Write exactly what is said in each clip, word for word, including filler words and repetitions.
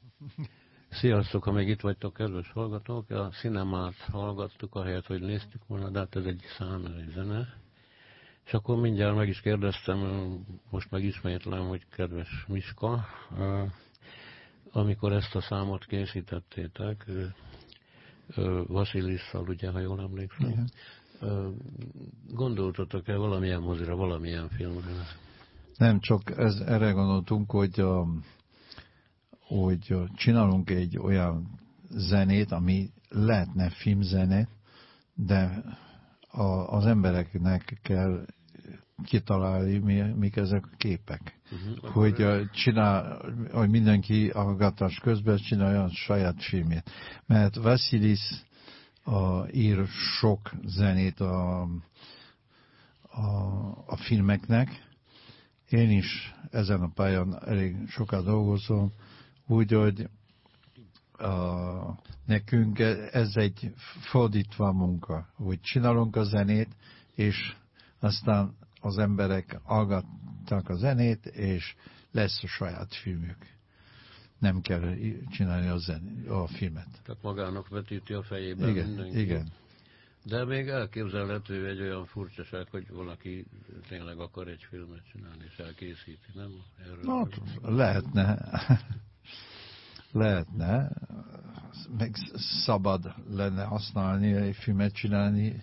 Sziasztok, ha még itt vagytok, kedves hallgatók. A Cinemát hallgattuk, ahelyett, hogy néztük volna, de hát ez egy szám, ez egy zene. És akkor mindjárt meg is kérdeztem, most megismétlem, hogy kedves Miska, amikor ezt a számot készítettétek, Vasilisszal, ugye, ha jól emlékszem, igen. Gondoltatok-e valamilyen mozira, valamilyen filmre? Nem, csak ez, erre gondoltunk, hogy, a, hogy csinálunk egy olyan zenét, ami lehetne filmzene, de a, az embereknek kell kitalálni, mi, mik ezek a képek. Uh-huh. Hogy, uh, csinál, hogy mindenki hallgatás közben csinálja a saját filmét. Mert Vasilis uh, ír sok zenét a, a, a filmeknek. Én is ezen a pályán elég sokat dolgozom, úgyhogy uh, nekünk ez egy fordítva munka, hogy csinálunk a zenét, és aztán az emberek hallgatták a zenét, és lesz a saját filmük. Nem kell csinálni a, zen- a filmet. Tehát magának vetíti a fejében igen, mindenki. Igen. De még elképzelhető egy olyan furcsaság, hogy valaki tényleg akar egy filmet csinálni, és elkészíti, nem? Erről Na, lehetne. lehetne. Meg szabad lenne használni, egy filmet csinálni.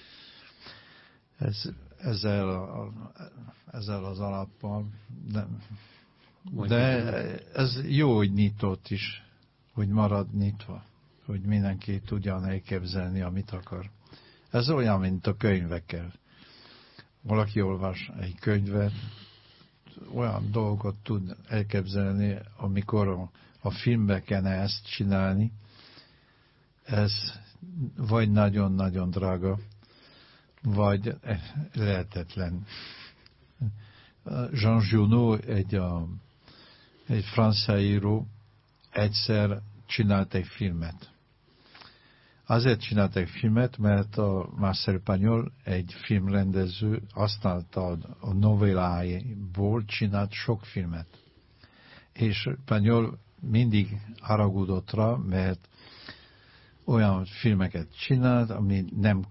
Ez, ezzel, a, ezzel az alappal. De, de ez jó, hogy nyitott is, hogy marad nyitva, hogy mindenki tudja elképzelni, amit akar. Ez olyan, mint a könyvekkel. Valaki olvas egy könyvet, olyan dolgot tud elképzelni, amikor a, a filmbe kellene ezt csinálni. Ez vagy nagyon-nagyon drága, vagy lehetetlen. Jean Giono, egy, a, egy francia író, egyszer csinált egy filmet. Azért csinált egy filmet, mert a Marcel Pagnol, egy filmrendező, használta a novelláiból, csinált sok filmet. És Pagnol mindig haragudott rá, mert olyan filmeket csinált, ami nem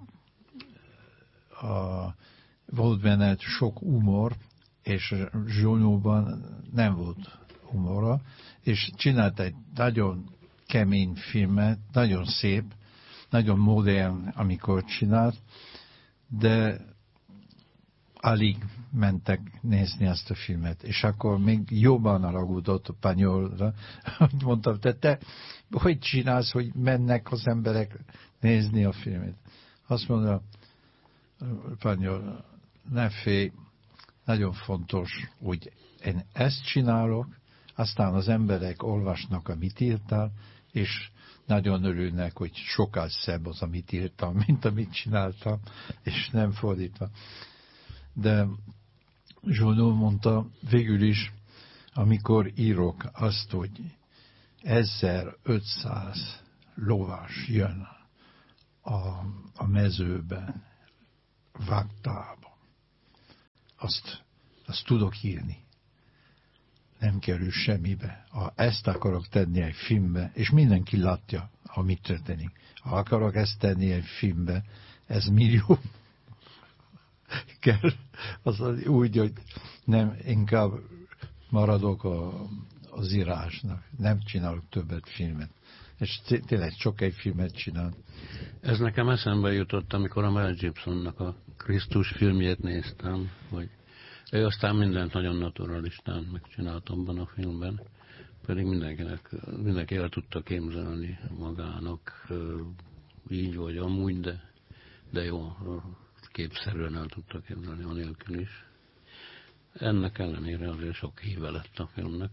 a, volt benne sok humor, és Zsónóban nem volt humora, és csinált egy nagyon kemény filmet, nagyon szép, nagyon modern, amikor csinált, de alig mentek nézni ezt a filmet. És akkor még jobban haragudott a Pagnolra, hogy mondtam, te, te hogy csinálsz, hogy mennek az emberek nézni a filmet? Azt mondta, Pagnol, ne félj, nagyon fontos, hogy én ezt csinálok, aztán az emberek olvasnak, amit írtál, és nagyon örülnek, hogy sokkal szebb az, amit írtam, mint amit csináltam, és nem fordítva. De Zsónó mondta, végül is, amikor írok azt, hogy ezerötszáz lovas jön a, a mezőben, vágtában, azt, azt tudok írni. Nem kerül semmibe. Ha ezt akarok tenni egy filmbe, és mindenki látja, amit történik. Ha akarok ezt tenni egy filmbe, ez millió kell. Az úgy, hogy nem, inkább maradok a, az írásnak. Nem csinálok többet filmet. És tényleg csak egy filmet csinál. Ez nekem eszembe jutott, amikor a Mel Gibsonnak a Krisztus filmjét néztem, hogy ő aztán mindent nagyon naturalistán megcsinált abban a filmben, pedig mindenkinek, mindenki el tudta képzelni magának, így vagy amúgy, de, de jó, képszerűen el tudta képzelni anélkül is. Ennek ellenére azért sok híve lett a filmnek.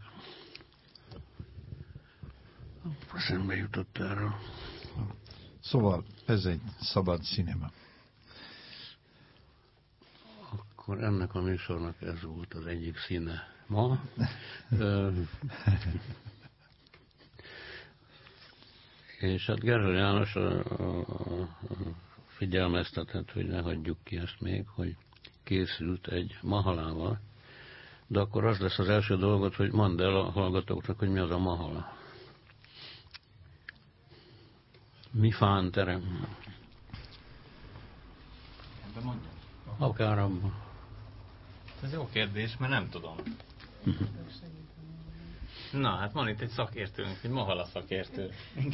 Eszembe jutott erről. Szóval ez egy szabad cinema. Akkor ennek a műsornak ez volt az egyik színe ma. És hát Gerhely János a, a, a figyelmeztetett, hogy ne hagyjuk ki ezt még, hogy készült egy mahalával, de akkor az lesz az első dolgot, hogy mondd el a hallgatóknak, hogy mi az a mahala. Mi fánterem? Ebben mondjam. Akár abban. Ez jó kérdés, mert nem tudom. Na, hát van itt egy szakértőnk, egy mahala szakértő.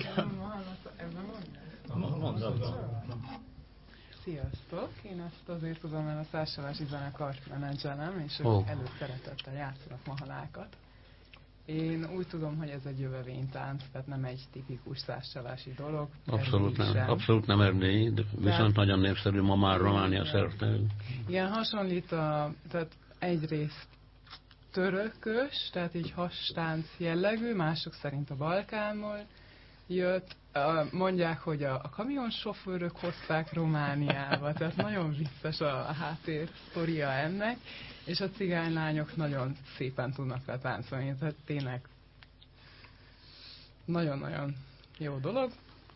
Mondd abban. Sziasztok! Én ezt azért tudom, mert a társulási zenekart menedzselem, és ők Oh. előszeretettel játszanak mahalákat. Én úgy tudom, hogy ez egy jövevénytánc, tehát nem egy tipikus társulási dolog. Abszolút nem, sem. abszolút nem erdélyi, de viszont Tehát- nagyon népszerű ma már Románia szerte. Igen, hasonlít a, tehát egyrészt törökös, tehát így hastánc jellegű, mások szerint a Balkánból jött. Uh, mondják, hogy a, a kamionsofőrök hozták Romániába, tehát nagyon vicces a, a háttér sztoria ennek, és a cigánylányok nagyon szépen tudnak le táncolni, tehát tényleg nagyon-nagyon jó dolog.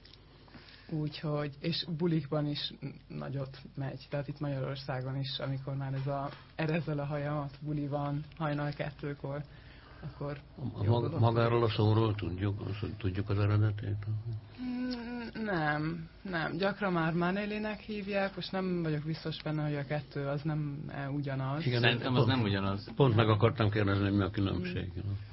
Úgyhogy, és bulikban is nagyot megy, tehát itt Magyarországon is, amikor már ez a erezzel a hajamat buliban hajnal kettőkor, akkor A jó mag, dolog. magáról a szóról tudjuk, az, tudjuk az eredetét? Mm, Nem, nem. Gyakran már Manélinek hívják, most nem vagyok biztos benne, hogy a kettő az nem e ugyanaz. Igen, Szerintem az pont- nem ugyanaz. Pont meg akartam kérdezni, hogy mi a különbség.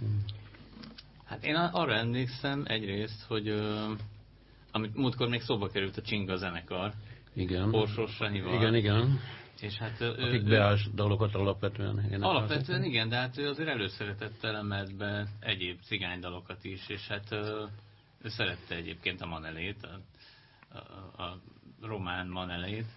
Hát én arra emlékszem egyrészt, hogy ö, amit múltkor még szóba került a Csinga zenekar, Igen. Borsós Sanyival. Igen, igen. És hát ő, Akik ő- beás dalokat alapvetően énekeltek. Alapvetően igen, de hát ő azért előszeretettel emelt be egyéb cigánydalokat is, és hát ö, ő szerette egyébként a manelét, a, a, a román manelét,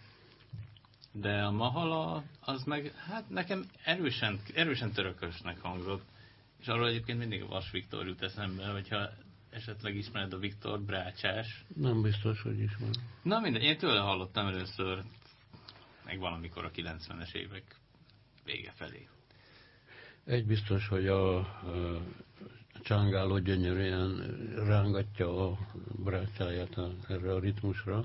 de a mahala az meg, hát nekem erősen, erősen törökösnek hangzott, és arról egyébként mindig a Vas Viktor jut eszembe, hogyha esetleg ismered a Viktor Brácsás. Nem biztos, hogy ismer. Na mindegy, én tőle hallottam először, meg valamikor a kilencvenes évek vége felé. Egy biztos, hogy a, a csángáló gyönyörűen rángatja a brácsáját a, erre a ritmusra,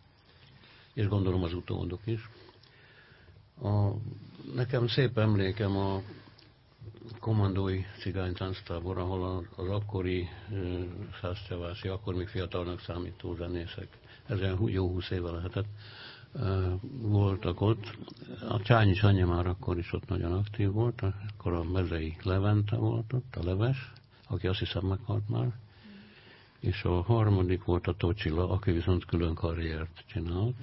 és gondolom az utódok is. A, nekem szép emlékem a kommandói cigánytánctábor, ahol az akkori szászcsavászi, akkor még fiatalnak számító zenészek, ezen jó húsz éve lehetett, voltak ott. A Csányi Sanyi már akkor is ott nagyon aktív volt, akkor a Mezei Levente volt ott, a Leves, aki azt hiszem meghalt már, és a harmadik volt a Tocsila, aki viszont külön karriert csinált.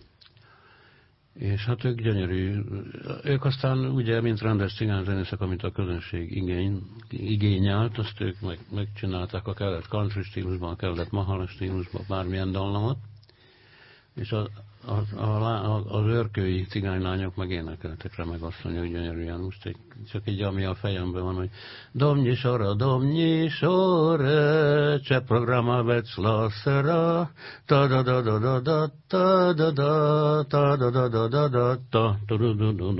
És hát ők gyönyörű, ők aztán ugye, mint rendes cigányzenészek, amit a közönség igény, igényelt, azt ők meg, megcsinálták, a kellett country stílusban, a kellett mahala stílusban, bármilyen dallamot, és a, a, a, az őrkői cigánylányok meg énekeltek rá, meg azt mondja, hogy gyönyörűen. Most egy, csak egy, ami a fejemben van, hogy domnyi sora, domnyi sora, ce programa veți lasera, ta da da da da da ta da da ta da da da da da ta